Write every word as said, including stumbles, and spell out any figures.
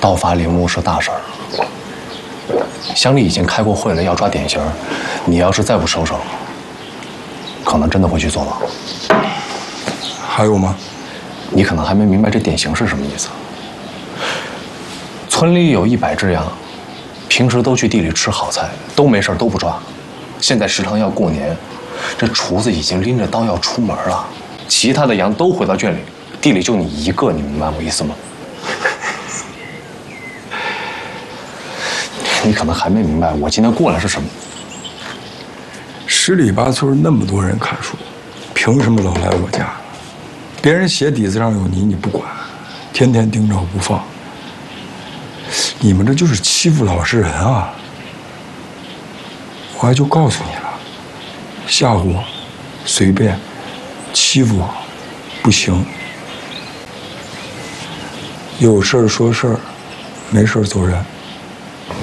盗伐陵墓是大事儿，乡里已经开过会了，要抓典型。你要是再不收手，可能真的会去坐牢。 还有吗？ 你可能还没明白这典型是什么意思。村里有一百只羊，平时都去地里吃好菜，都没事都不抓。现在食堂要过年，这厨子已经拎着刀要出门了，其他的羊都回到圈里，地里就你一个，你明白我意思吗？你可能还没明白我今天过来是什么。 十里八村那么多人砍树，凭什么老来我家？别人鞋底子上有泥你不管，天天盯着我不放。你们这就是欺负老实人啊！我还就告诉你了，吓唬我，随便；欺负我，不行。有事儿说事儿，没事儿走人。